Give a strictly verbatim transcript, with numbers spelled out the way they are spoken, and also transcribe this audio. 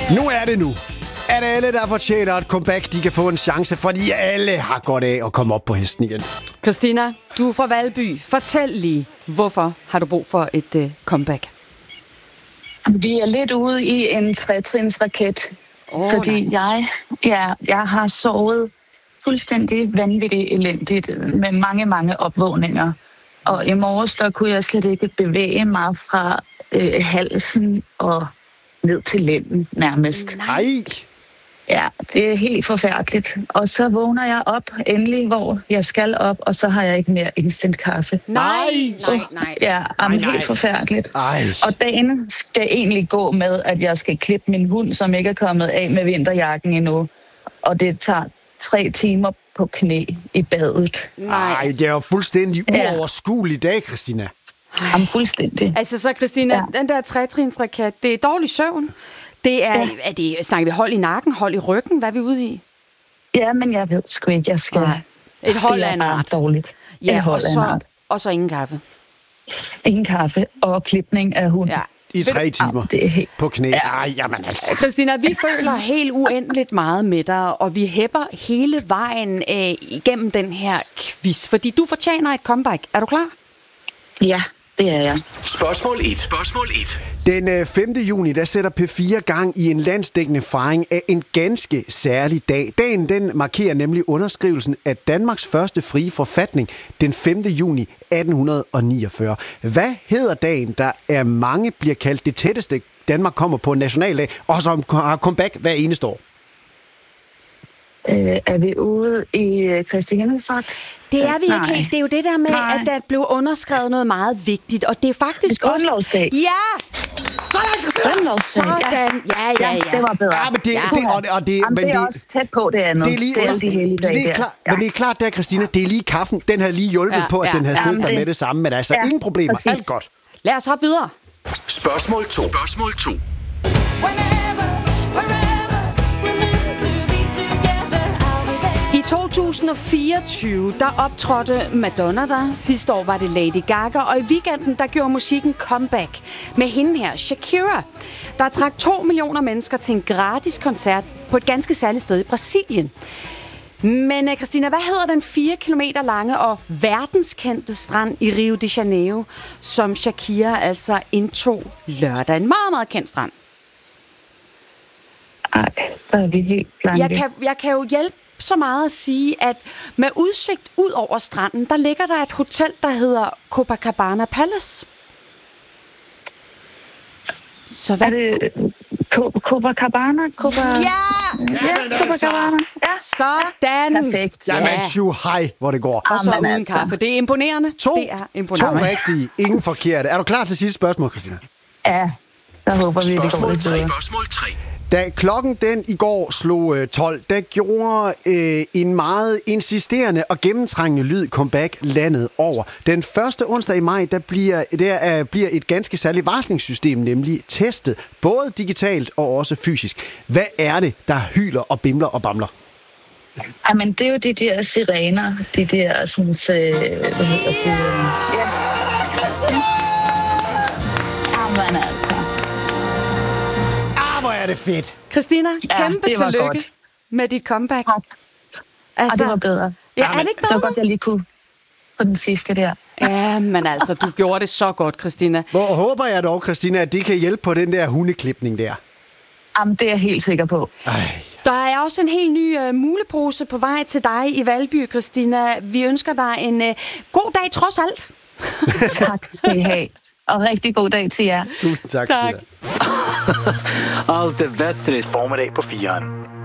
Nu er det nu. At alle, der fortjener et comeback, de kan få en chance, fordi alle har godt af at komme op på hesten igen. Christina, du er fra Valby. Fortæl lige, hvorfor har du brug for et uh, comeback? Vi er lidt ude i en tretrinsraket, oh, fordi nej. jeg, ja, jeg har sovet fuldstændig vanvittigt elendigt med mange, mange opvågninger. Og i morges, der kunne jeg slet ikke bevæge mig fra øh, halsen og ned til lænden nærmest. Nej! Ja, det er helt forfærdeligt. Og så vågner jeg op endelig, hvor jeg skal op, og så har jeg ikke mere instant kaffe. Nej, nej, nej. Ja, nej, helt nej. forfærdeligt. Ej. Og dagen skal egentlig gå med, at jeg skal klippe min hund, som ikke er kommet af med vinterjakken endnu. Og det tager tre timer på knæ i badet. Nej, det er jo fuldstændig uoverskuelig dag, Christina. Jamen, fuldstændig. Altså så, Christina, ja. den der tretrinsraket, det er dårlig søvn. Det er, ja. er det, snakker vi hold i nakken, hold i ryggen? Hvad er vi ude i? Ja, men jeg ved sgu ikke, jeg skal... Nej. Et hold af en art. Det er dårligt. Ja, Et hold og, så, af en art. og så ingen kaffe. Ingen kaffe og klipning af hund. Ja. I tre timer det er helt... på knæ. Ja. Ej, jamen altså. Christina, vi føler helt uendeligt meget med dig, og vi hæpper hele vejen øh, igennem den her quiz, fordi du fortjener et comeback. Er du klar? Ja, det er jeg. Spørgsmål et. Spørgsmål et. Den femte juni, der sætter P fire gang i en landsdækkende fejring af en ganske særlig dag. Dagen, den markerer nemlig underskrivelsen af Danmarks første frie forfatning den femte juni atten niogfyrre. Hvad hedder dagen, der af mange bliver kaldt det tætteste, Danmark kommer på en nationaldag, og som har comeback hver eneste år? Øh, er vi ude i Kristi Himmelfarts? Det er vi Nej. ikke helt. Det er jo det der med, Nej. at der blev underskrevet noget meget vigtigt, og det er faktisk Et grundlovsdag. Ja! Sådan, Christina! Grundlovsdag, ja. Sådan, ja, ja, ja. Det var bedre. Ja, men det, Ja. det, og, og det, Jamen, men det er det, også tæt på det andet. det er lige det er alle de understreget. hele dage det er der. klart, Ja. Men det er klart der, Christina, det er lige kaffen. Den havde lige hjulpet Ja, på, at ja, den havde ja. siddet der Jamen, med det samme, men altså ja, ingen problemer. præcis. Alt godt. Lad os hoppe videre. Spørgsmål to. Spørgsmål to. I to tusind fireogtyve, der optrådte Madonna der. Sidste år var det Lady Gaga, og i weekenden, der gjorde musikken comeback med hende her, Shakira. Der trak to millioner mennesker til en gratis koncert på et ganske særligt sted i Brasilien. Men Christina, hvad hedder den fire kilometer lange og verdenskendte strand i Rio de Janeiro, som Shakira altså indtog lørdag? En meget, meget kendt strand. Ej, der er vi helt blanke. Jeg kan, jeg kan jo hjælpe så meget at sige, at med udsigt ud over stranden, der ligger der et hotel, der hedder Copacabana Palace. Så hvad? Er det Co- Copacabana? Copa... Ja! Ja, Copacabana. Ja. Sådan! Perfekt. Jamen, Ja. tju, hej, hvor det går. Og så Jamen uden altså. kaffe. Det er imponerende. To, det er to imponerende. rigtige, ingen forkerte. Er du klar til sidste spørgsmål, Christina? Ja, der håber vi, det går Spørgsmål lidt tre. bedre. Spørgsmål tre. Da klokken den i går slog øh, tolv, der gjorde øh, en meget insisterende og gennemtrængende lyd comeback landet over. Den første onsdag i maj, der bliver, der, øh, bliver et ganske særligt varslingssystem nemlig testet, både digitalt og også fysisk. Hvad er det, der hyler og bimler og bamler? Jamen, det er jo de der sirener, de der sådan, øh, hvad hedder det? Ja. Jamen altså. Ah, hvor er det fedt! Christina, Ja, kæmpe det var tillykke godt. med dit comeback. Tak. Altså, og det var bedre. Ja, er det ikke Det var bedre? godt, jeg lige kunne på den sidste der. Ja, men altså, du gjorde det så godt, Christina. Hvor håber jeg dog, Christina, at det kan hjælpe på den der hundeklipning der. Jamen, det er jeg helt sikker på. Ej. Der er også en helt ny uh, mulepose på vej til dig i Valby, Christina. Vi ønsker dig en uh, god dag trods alt. Tak skal I have. Og rigtig god dag til jer. Tusind tak, Tak. Christina. Allt är bättre. Formiddag på firen.